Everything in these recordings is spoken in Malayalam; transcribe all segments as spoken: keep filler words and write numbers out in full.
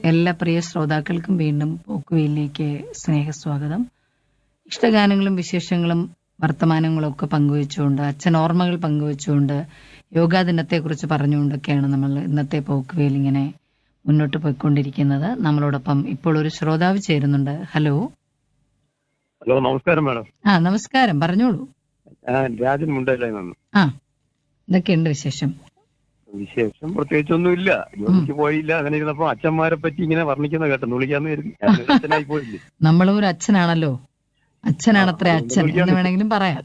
എല്ലാ പ്രിയ ശ്രോതാക്കൾക്കും വീണ്ടും പോക്കുവയിലേക്ക് സ്നേഹസ്വാഗതം. ഇഷ്ടഗാനങ്ങളും വിശേഷങ്ങളും വർത്തമാനങ്ങളും ഒക്കെ പങ്കുവെച്ചുകൊണ്ട്, അച്ഛൻ ഓർമ്മകൾ പങ്കുവെച്ചുകൊണ്ട്, യോഗാ ദിനത്തെക്കുറിച്ച് പറഞ്ഞുകൊണ്ടൊക്കെയാണ് നമ്മൾ ഇന്നത്തെ പോക്കുവയിൽ ഇങ്ങനെ മുന്നോട്ട് പോയിക്കൊണ്ടിരിക്കുന്നത്. നമ്മളോടൊപ്പം ഇപ്പോൾ ഒരു ശ്രോതാവ് ചേരുന്നുണ്ട്. ഹലോ. ഹലോ, നമസ്കാരം മാഡം. ആ നമസ്കാരം, പറഞ്ഞോളൂ. രാജൻ മുണ്ടല്ലേ. ആ, എന്തൊക്കെയുണ്ട് വിശേഷം? വിശേഷം പ്രത്യേകിച്ചൊന്നുമില്ല. ജോലിക്ക് പോയില്ല. അങ്ങനെ ഇരുന്നപ്പോ അച്ഛന്മാരെ പറ്റി ഇങ്ങനെ വർണ്ണിക്കുന്ന കേട്ടെന്ന് വിളിക്കാന്ന് കരുതി. അച്ഛനായി പോയില്ലേ. നമ്മളും ഒരു അച്ഛനാണല്ലോ. അച്ഛനാണത്ര അച്ഛൻ എന്ന് വേണമെങ്കിലും പറയാം.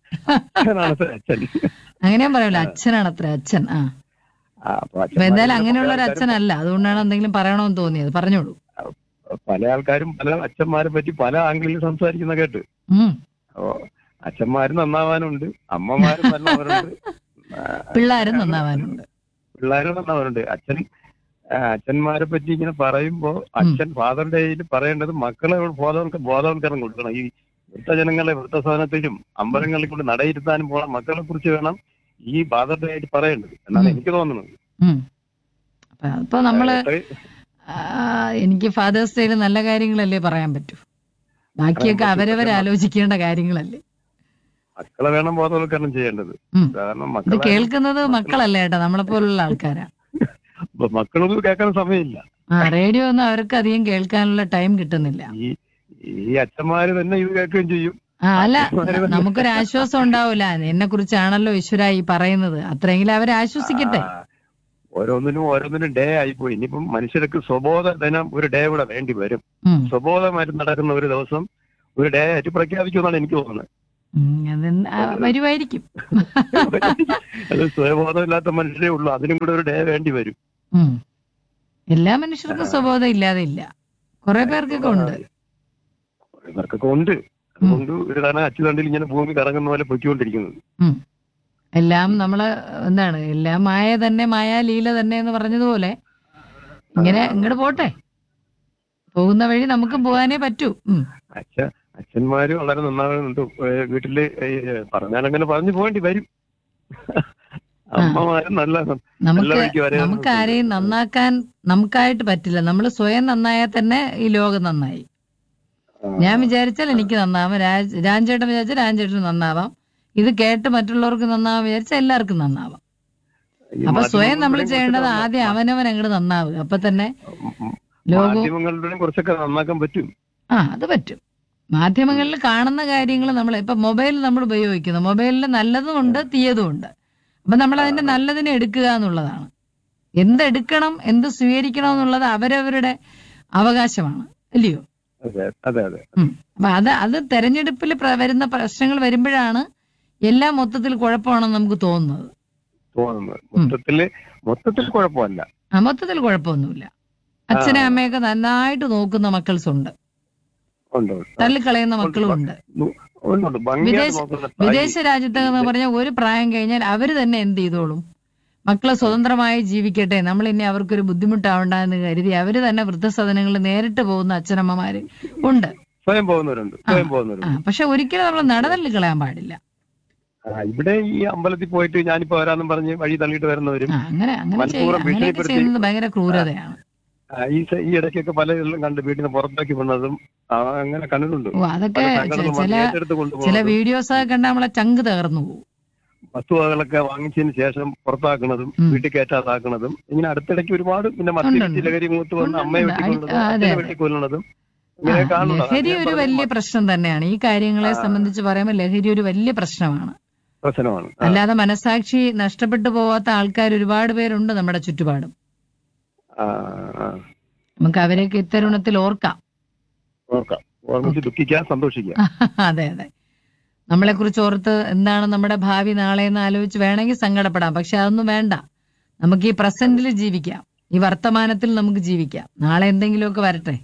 അച്ഛൻ അങ്ങനെയും പറയാമല്ലോ, അച്ഛനാണത്ര അച്ഛൻ. ആ, അപ്പൊ എന്തായാലും അങ്ങനെയുള്ള ഒരു അച്ഛനല്ല, അതുകൊണ്ടാണ് എന്തെങ്കിലും പറയണമെന്ന് തോന്നിയത്. പറഞ്ഞോളൂ. പല ആൾക്കാരും പല അച്ഛന്മാരെ പറ്റി പല ആംഗിളിൽ സംസാരിക്കുന്ന കേട്ട്. ഓ, അച്ഛന്മാരും നന്നാവാനുണ്ട്, അമ്മമാരും നല്ലവരുണ്ട്, പിള്ളേരും നന്നാവാനുണ്ട്. പിള്ളേരും നന്നാവാനുണ്ട്. അച്ഛൻ അച്ഛന്മാരെ പറ്റി ഇങ്ങനെ പറയുമ്പോ അച്ഛൻ ഫാദർ ഡേയിൽ പറയേണ്ടത് മക്കളെ ബോധവൽക്ക ബോധവൽക്കരണം കൊടുക്കണം. ഈ വൃദ്ധജനങ്ങളെ വൃദ്ധസാധനത്തിലും അമ്പലങ്ങളിൽ കൊണ്ട് നടയിരുത്താനും പോണ മക്കളെ കുറിച്ച് വേണം ഈ ഫാദർ ഡേ ആയിട്ട് പറയേണ്ടത് എന്നാണ് എനിക്ക് തോന്നുന്നത്. അപ്പൊ നമ്മള് എനിക്ക് ഫാദേഴ്സ് ഡേയിൽ നല്ല കാര്യങ്ങളല്ലേ പറയാൻ പറ്റൂ, ബാക്കിയൊക്കെ അവരവരെ ആലോചിക്കേണ്ട കാര്യങ്ങളല്ലേ. മക്കളെ വേണം ബോധവൽക്കരണം ചെയ്യേണ്ടത്. കാരണം ഇത് കേൾക്കുന്നത് മക്കളല്ല ഏട്ടാ, നമ്മളെ പോലുള്ള ആൾക്കാരാ. മക്കളൊന്നും കേൾക്കാൻ സമയമില്ല. ആ, റേഡിയോ ഒന്നും അവർക്ക് അധികം കേൾക്കാനുള്ള ടൈം കിട്ടുന്നില്ല. ഈ അച്ഛന്മാര് തന്നെ ഇത് കേൾക്കുകയും ചെയ്യും. ആ, അല്ല, നമുക്കൊരു ആശ്വാസം ഉണ്ടാവൂല. എന്നെ കുറിച്ചാണല്ലോ ഈശ്വര ഈ പറയുന്നത്, അത്രയെങ്കിലും അവരെ ആശ്വസിക്കട്ടെ. ഓരോന്നിനും ഓരോന്നിനും ഡേ ആയിപ്പോയി. ഇനിയിപ്പം മനുഷ്യർക്ക് സ്വബോധ ദിനം ഒരു ഡേ കൂടെ വേണ്ടി വരും. സ്വബോധമായിട്ട് നടക്കുന്ന ഒരു ദിവസം ഒരു ഡേ ആയിട്ട് പ്രഖ്യാപിക്കുമെന്നാണ് എനിക്ക് തോന്നുന്നത്. വരുമായിരിക്കും. അത് സ്വബോധമില്ലാത്ത മനുഷ്യരേ ഉള്ളൂ, അതിനും കൂടെ ഒരു ഡേ വേണ്ടി വരും. എല്ലാ മനുഷ്യർക്കും സ്വബോധം ഇല്ലാതെ ഇല്ല, കുറെ പേർക്കൊക്കെ ഉണ്ട്. കുറെ പേർക്കൊക്കെ ഉണ്ട്. അതുകൊണ്ട് ഒരു കാരണം അച്ചുതണ്ടിൽ ഇങ്ങനെ ഭൂമി കറങ്ങുന്ന പോലെ പൊയ്ക്കൊണ്ടിരിക്കുന്നത്. എല്ലാം നമ്മള് എന്താണ്, എല്ലാം മായ തന്നെ, മായാ ലീല തന്നെ എന്ന് പറഞ്ഞതുപോലെ ഇങ്ങനെ ഇങ്ങോട്ട് പോട്ടെ, പോകുന്ന വഴി നമുക്ക് പോകാനേ പറ്റൂ. അച്ഛ അച്ഛന്മാര് വളരെ നന്നാകുന്നുണ്ട്. വീട്ടില് പറഞ്ഞാലങ്ങനെ പറഞ്ഞു പോകേണ്ടി വരും. അമ്മമാരും നല്ല നമുക്ക് നമുക്ക് ആരെയും നന്നാക്കാൻ നമുക്കായിട്ട് പറ്റില്ല. നമ്മൾ സ്വയം നന്നായാൽ തന്നെ ഈ ലോകം നന്നായി. ഞാൻ വിചാരിച്ചാൽ എനിക്ക് നന്നാവാം, രാജ് രാജേട്ടൻ വിചാരിച്ചാൽ രാജേട്ടന് നന്നാവാം, ഇത് കേട്ട് മറ്റുള്ളവർക്ക് നന്നാവാൻ വിചാരിച്ചാൽ എല്ലാവർക്കും നന്നാവാം. അപ്പൊ സ്വയം നമ്മൾ ചെയ്യേണ്ടത് ആദ്യം അവനവൻ അങ്ങോട്ട് നന്നാവുക, അപ്പൊ തന്നെ ലോകവും കുറച്ചൊക്കെ നന്നാക്കാൻ പറ്റും. ആ, അത് പറ്റും. മാധ്യമങ്ങളിൽ കാണുന്ന കാര്യങ്ങൾ നമ്മൾ ഇപ്പൊ മൊബൈൽ നമ്മൾ ഉപയോഗിക്കുന്നു, മൊബൈലിൽ നല്ലതും ഉണ്ട് തീയതും ഉണ്ട്. അപ്പൊ നമ്മൾ അതിന്റെ നല്ലതിനെ എടുക്കുക എന്നുള്ളതാണ്. എന്തെടുക്കണം, എന്ത് സ്വീകരിക്കണം എന്നുള്ളത് അവരവരുടെ അവകാശമാണ്, അല്ലയോ? അപ്പൊ അത് അത് തെരഞ്ഞെടുപ്പിൽ വരുന്ന പ്രശ്നങ്ങൾ വരുമ്പോഴാണ് എല്ലാം മൊത്തത്തിൽ കുഴപ്പമാണെന്ന് നമുക്ക് തോന്നുന്നത്. മൊത്തത്തില് മൊത്തത്തിൽ കുഴപ്പമല്ല. ആ, മൊത്തത്തിൽ കുഴപ്പമൊന്നുമില്ല. അച്ഛനെ അമ്മയൊക്കെ നന്നായിട്ട് നോക്കുന്ന മക്കൾസ് ഉണ്ട്, തള്ളിക്കളയുന്ന മക്കളും ഉണ്ട്. വിദേശ വിദേശ രാജ്യത്തെന്ന് പറഞ്ഞാൽ ഒരു പ്രായം കഴിഞ്ഞാൽ അവര് തന്നെ എന്ത് ചെയ്തോളും, മക്കളെ സ്വതന്ത്രമായി ജീവിക്കട്ടെ, നമ്മൾ ഇനി അവർക്കൊരു ബുദ്ധിമുട്ടാവണ്ട എന്ന് കരുതി അവര് തന്നെ വൃദ്ധസദനങ്ങളിൽ നേരിട്ട് പോകുന്ന അച്ഛനമ്മമാര് ഉണ്ട്, സ്വയം പോകുന്നവരുണ്ട്. പക്ഷെ ഒരിക്കലും നമ്മൾ നടതള്ളി കളയാൻ പാടില്ല. ഇവിടെ ഈ അമ്പലത്തിൽ പോയിട്ട് ഞാനിപ്പോ വരാന്നും പറഞ്ഞ് വഴി തള്ളിയിട്ട് വരുന്നവരും അങ്ങനെ അങ്ങനെ ചെയ്യുന്നത് ഭയങ്കര ക്രൂരതയാണ്. ഈ ഈ ഇടയ്ക്കൊക്കെ പലതെല്ലാം കണ്ട് വീട്ടിൽ നിന്ന് പുറത്താക്കി വന്നതും അങ്ങനെ കണ്ടിട്ടുണ്ട്. അതൊക്കെ ചില ചില വീഡിയോസ് ഒക്കെ കണ്ടാൽ നമ്മളെ ചങ്ക് തകർന്നു പോകും. വസ്തുവകളൊക്കെ വാങ്ങിച്ചതിന് ശേഷം പുറത്താക്കുന്നതും വീട്ടിൽ കയറ്റാതാക്കുന്നതും ഇങ്ങനെ അടുത്തിടയ്ക്ക് ഒരുപാട്, പിന്നെ മദ്യപിച്ച് ലഹരി മൂത്ത് വന്ന് അമ്മയെ വെട്ടിക്കൊള്ളുന്നതും വെട്ടിക്കൊല്ലുന്നതും ഇങ്ങനെ കാണുന്നു. ലഹരി ഒരു വലിയ പ്രശ്നം തന്നെയാണ്. ഈ കാര്യങ്ങളെ സംബന്ധിച്ച് പറയുമ്പോൾ ലഹരി ഒരു വലിയ പ്രശ്നമാണ് പ്രശ്നമാണ് അല്ലാതെ മനസാക്ഷി നഷ്ടപ്പെട്ടു പോവാത്ത ആൾക്കാർ ഒരുപാട് പേരുണ്ട് നമ്മുടെ ചുറ്റുപാടും. നമുക്ക് അവരെയൊക്കെ ഇത്തരുണത്തിൽ ഓർക്കാം, സന്തോഷിക്കാം. അതെ അതെ, നമ്മളെ കുറിച്ച് ഓർത്ത് എന്താണ് നമ്മുടെ ഭാവി നാളെ എന്ന് ആലോചിച്ച് വേണമെങ്കിൽ സങ്കടപ്പെടാം. പക്ഷെ അതൊന്നും വേണ്ട, നമുക്ക് ഈ പ്രസന്റിൽ ജീവിക്കാം, ഈ വർത്തമാനത്തിൽ നമുക്ക് ജീവിക്കാം. നാളെ എന്തെങ്കിലുമൊക്കെ വരട്ടെ,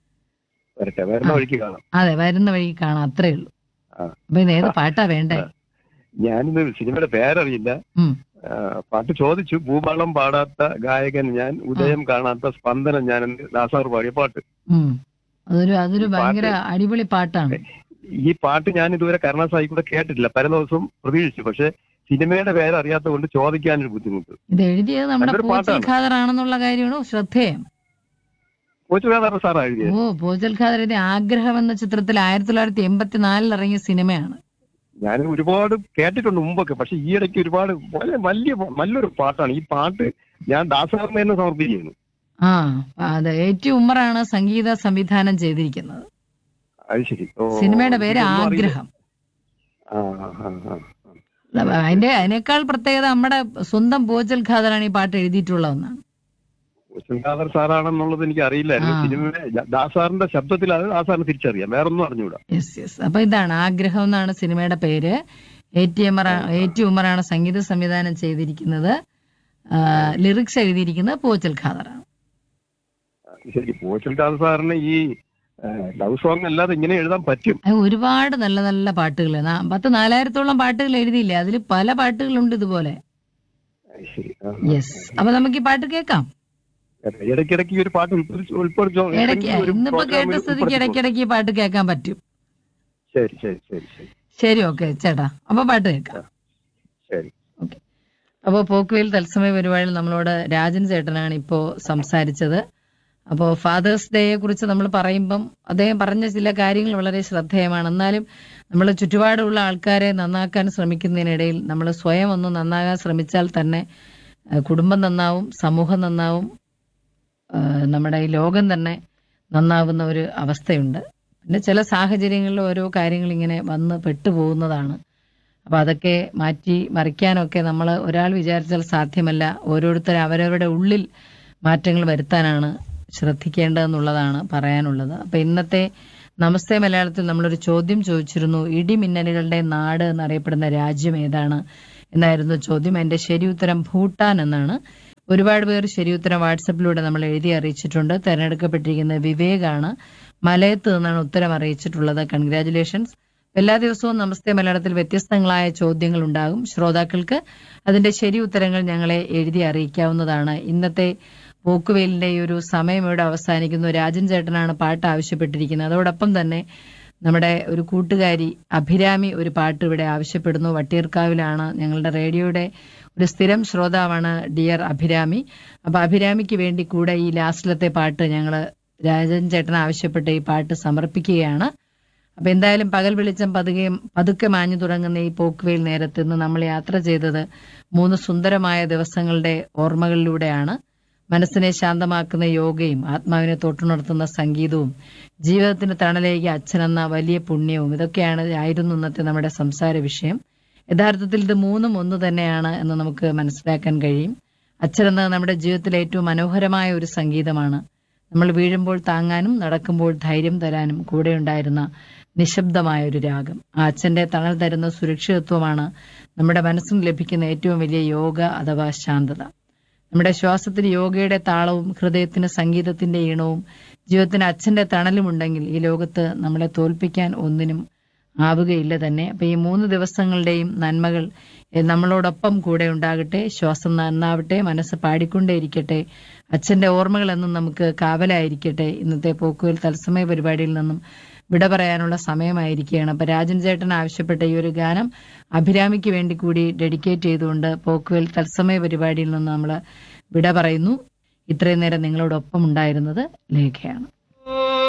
അതെ, വരുന്ന വഴി കാണാം, അത്രേ ഉള്ളൂ. അപ്പൊ ഇത് ഏത് പാട്ടാ വേണ്ടേ? ഞാനിത് സിനിമയുടെ പേരറിയില്ല, പാട്ട് ചോദിച്ചു. ഭൂപാളം പാടാത്ത ഗായകൻ ഞാൻ, ഉദയം കാണാത്ത സ്പന്ദനം ഞാൻ, ദാസാർ പാടിയ പാട്ട്. അതൊരു അതൊരു ഭയങ്കര അടിപൊളി പാട്ടാണ്. ഈ പാട്ട് ഞാൻ ഇതുവരെ കരുണാസായി കൂടെ കേട്ടിട്ടില്ല, പല ദിവസവും പ്രതീക്ഷിച്ചു. പക്ഷെ സിനിമയുടെ പേര് അറിയാത്ത കൊണ്ട് ചോദിക്കാനൊരു ബുദ്ധിമുട്ട്. ഇത് എഴുതിയത് നമ്മുടെ പൂച്ചൽ ഖാദർ ആണെന്നുള്ള കാര്യമാണ് ശ്രദ്ധേയം. കോച്ചുകാരൻ സാറാ എഴുതിയത്. ഓ, പോച്ചൽ ഖാദർ എഴുതിയ ആഗ്രഹം എന്ന ചിത്രത്തിൽ ആയിരത്തി തൊള്ളായിരത്തി എൺപത്തിനാലിൽ ഇറങ്ങിയ സിനിമയാണ്. ഞാൻ ഒരുപാട് കേട്ടിട്ടുണ്ട് മുമ്പൊക്കെ, പക്ഷെ ഈ ഇടയ്ക്ക് ഒരുപാട് വളരെ വലിയ നല്ലൊരു പാട്ടാണ് ഈ പാട്ട്. ഞാൻ ദാസാറിനെ തന്നെ സമർപ്പിക്കുന്നു. ആ, അത് എ ടി ഉമ്മറാണ് സംഗീത സംവിധാനം ചെയ്തിരിക്കുന്നത്. അത് ശരി. ഓ, സിനിമയുടെ പേര് ഇതൊന്നും അറിയില്ല. ആഗ്രഹം. ആ, ആ, ആ, ആ. അതിന്റെ അതിനേക്കാൾ പ്രത്യേകത നമ്മുടെ സ്വന്തം പോച്ചൽ ഖാദറാണ് ഈ പാട്ട് എഴുതിയിട്ടുള്ളതെന്നാണ്. കോച്ചുകാരൻ സാറാണെന്നുള്ളത് എനിക്ക് അറിയില്ലായിരുന്നു. ആ. സിനിമ ദാസാറിന്റെ ശബ്ദത്തിൽ അത് ദാസാറിന് തിരിച്ചറിയാം, വേറൊന്നും അറിഞ്ഞൂടാ. യെസ് യെസ് അപ്പൊ ഇതാണ് ആഗ്രഹം എന്നാണ് സിനിമയുടെ പേര്. എ ടി ഉമറ എ ടി ഉമറാണ് സംഗീത സംവിധാനം ചെയ്തിരിക്കുന്നത്. ലിറിക്സ് എഴുതിയിരിക്കുന്നത് പോച്ചൽ ഖാദറാണ്. ശരി, കോച്ചുകാരൻ സാറിന് ഈ ലവ് സോങ് അല്ലാതെ ഇങ്ങനെ എഴുതാൻ പറ്റും? അത് ഒരുപാട് നല്ല നല്ല പാട്ടുകൾ, പത്ത് നാലായിരത്തോളം പാട്ടുകൾ എഴുതിയില്ലേ, അതിൽ പല പാട്ടുകളുണ്ട് ഇതുപോലെ. അത് ശരി. ആ, ആ, യെസ് അപ്പൊ നമുക്ക് ഈ പാട്ട് കേൾക്കാം. ഇടയ്ക്കിടയ്ക്ക് ഈ ഒരു പാട്ട് ഉൾപ്പെടുത്തി- ഉൾപ്പെടുത്തോ? ഇടയ്ക്ക് ഏതെങ്കിലും ഒരു ഇന്നിപ്പോ കേട്ട പ്രോഗ്രാമിൽ സ്ഥിതിക്ക് ഉൾപ്പെടുത്തിക്കോ. ഇടയ്ക്കിടയ്ക്ക് ഈ പാട്ട് കേൾക്കാൻ പറ്റും. ശരി ശരി ശരി ശരി ശരി, ഓക്കെ ചേട്ടാ, അപ്പൊ പാട്ട് കേൾക്കാം. ശരി. ഓക്കെ. അപ്പോൾ പോക്കുവെയിൽ തത്സമയ പരിപാടിയിൽ നമ്മളോട് രാജൻ ചേട്ടനാണ് ഇപ്പോൾ സംസാരിച്ചത്. അപ്പോൾ ഫാദേഴ്സ് ഡേയെ കുറിച്ച് നമ്മൾ പറയുമ്പം അദ്ദേഹം പറഞ്ഞ ചില കാര്യങ്ങൾ വളരെ ശ്രദ്ധേയമാണ്. എന്നാലും നമ്മൾ ചുറ്റുപാടുള്ള ആൾക്കാരെ നന്നാക്കാൻ ശ്രമിക്കുന്നതിനിടയിൽ നമ്മൾ സ്വയം ഒന്ന് നന്നാകാൻ ശ്രമിച്ചാൽ തന്നെ ഏഹ്, കുടുംബം നന്നാവും, സമൂഹം നന്നാവും, ഏഹ്, നമ്മുടെ ഈ ലോകം തന്നെ നന്നാവുന്ന ഒരു അവസ്ഥയുണ്ട്. പിന്നെ ചില സാഹചര്യങ്ങളിൽ ഓരോ കാര്യങ്ങൾ ഇങ്ങനെ വന്ന് പെട്ടുപോകുന്നതാണ്. അപ്പൊ അതൊക്കെ മാറ്റി മറിക്കാനൊക്കെ നമ്മൾ ഒരാൾ വിചാരിച്ചാൽ സാധ്യമല്ല. ഓരോരുത്തർ അവരവരുടെ ഉള്ളിൽ മാറ്റങ്ങൾ വരുത്താനാണ് ശ്രദ്ധിക്കേണ്ടതെന്നുള്ളതാണ് പറയാനുള്ളത്. അപ്പൊ ഇന്നത്തെ നമസ്തേ മലയാളത്തിൽ നമ്മളൊരു ചോദ്യം ചോദിച്ചിരുന്നു. ഇടിമിന്നലുകളുടെ നാട് എന്നറിയപ്പെടുന്ന രാജ്യം ഏതാണ് എന്നായിരുന്നു ചോദ്യം. എന്റെ ശരി ഉത്തരം ഭൂട്ടാൻ എന്നാണ്. ഒരുപാട് പേർ ശരി ഉത്തരം വാട്സപ്പിലൂടെ നമ്മൾ എഴുതി അറിയിച്ചിട്ടുണ്ട്. തെരഞ്ഞെടുക്കപ്പെട്ടിരിക്കുന്നത് വിവേകാണ്. മലയത്ത് നിന്നാണ് ഉത്തരം അറിയിച്ചിട്ടുള്ളത്. കൺഗ്രാറ്റുലേഷൻസ്. എല്ലാ ദിവസവും നമസ്തേ മലയാളത്തിൽ വ്യത്യസ്തങ്ങളായ ചോദ്യങ്ങൾ ഉണ്ടാകും. ശ്രോതാക്കൾക്ക് അതിന്റെ ശരി ഉത്തരങ്ങൾ ഞങ്ങളെ എഴുതി അറിയിക്കാവുന്നതാണ്. ഇന്നത്തെ പോക്കുവെയിലിന്റെ ഈ ഒരു സമയം ഇവിടെ അവസാനിക്കുന്നു. രാജൻ ചേട്ടനാണ് പാട്ട് ആവശ്യപ്പെട്ടിരിക്കുന്നത്. അതോടൊപ്പം തന്നെ നമ്മുടെ ഒരു കൂട്ടുകാരി അഭിരാമി ഒരു പാട്ട് ഇവിടെ ആവശ്യപ്പെടുന്നു. വട്ടിയൂർക്കാവിലാണ്, ഞങ്ങളുടെ റേഡിയോയുടെ ഒരു സ്ഥിരം ശ്രോതാവാണ് ഡിയർ അഭിരാമി. അപ്പൊ അഭിരാമിക്ക് വേണ്ടി കൂടെ ഈ ലാസ്റ്റിലത്തെ പാട്ട് ഞങ്ങൾ രാജൻ ചേട്ടൻ ആവശ്യപ്പെട്ട ഈ പാട്ട് സമർപ്പിക്കുകയാണ്. അപ്പൊ എന്തായാലും പകൽ വെളിച്ചം പതുക്കെ പതുക്കെ മാഞ്ഞു തുടങ്ങുന്ന ഈ പോക്കുവെയിൽ നേരത്ത് നിന്ന് നമ്മൾ യാത്ര ചെയ്തത് മൂന്ന് സുന്ദരമായ ദിവസങ്ങളുടെ ഓർമ്മകളിലൂടെയാണ്. മനസ്സിനെ ശാന്തമാക്കുന്ന യോഗയും ആത്മാവിനെ തൊട്ടുണർത്തുന്ന സംഗീതവും ജീവിതത്തിന് തണലേക്ക് അച്ഛനെന്ന വലിയ പുണ്യവും ഇതൊക്കെയാണ് ആയിരുന്നു ഇന്നത്തെ നമ്മുടെ സംസാര വിഷയം. യഥാർത്ഥത്തിൽ ഇത് മൂന്നും ഒന്ന് തന്നെയാണ് എന്ന് നമുക്ക് മനസ്സിലാക്കാൻ കഴിയും. അച്ഛനെന്നത് നമ്മുടെ ജീവിതത്തിലെ ഏറ്റവും മനോഹരമായ ഒരു സംഗീതമാണ്. നമ്മൾ വീഴുമ്പോൾ താങ്ങാനും നടക്കുമ്പോൾ ധൈര്യം തരാനും കൂടെ ഉണ്ടായിരുന്ന നിശബ്ദമായ ഒരു രാഗം. ആ അച്ഛന്റെ തണൽ തരുന്ന സുരക്ഷിതത്വമാണ് നമ്മുടെ മനസ്സിന് ലഭിക്കുന്ന ഏറ്റവും വലിയ യോഗ അഥവാ ശാന്തത. നമ്മുടെ ശ്വാസത്തിന് യോഗയുടെ താളവും ഹൃദയത്തിന് സംഗീതത്തിന്റെ ഈണവും ജീവിതത്തിന് അച്ഛന്റെ തണലും ഉണ്ടെങ്കിൽ ഈ ലോകത്ത് നമ്മളെ തോൽപ്പിക്കാൻ ഒന്നിനും ആവുകയില്ല തന്നെ. അപ്പൊ ഈ മൂന്ന് ദിവസങ്ങളുടെയും നന്മകൾ നമ്മളോടൊപ്പം കൂടെ ഉണ്ടാകട്ടെ. ശ്വാസം നന്നാവട്ടെ, മനസ്സ് പാടിക്കൊണ്ടേയിരിക്കട്ടെ, അച്ഛന്റെ ഓർമ്മകൾ എന്നും നമുക്ക് കാവലായിരിക്കട്ടെ. ഇന്നത്തെ പോക്കുവെയിൽ തത്സമയ പരിപാടിയിൽ നിന്നും വിട പറയാനുള്ള സമയമായിരിക്കുകയാണ്. അപ്പൊ രാജൻ ചേട്ടൻ ആവശ്യപ്പെട്ട ഈ ഒരു ഗാനം അഭിരാമിക്ക് വേണ്ടി കൂടി ഡെഡിക്കേറ്റ് ചെയ്തുകൊണ്ട് പോക്കുവെയിൽ തത്സമയ പരിപാടിയിൽ നിന്ന് നമ്മൾ വിട പറയുന്നു. ഇത്രയും നേരം നിങ്ങളോടൊപ്പം ഉണ്ടായിരുന്നത് ലേഖയാണ്.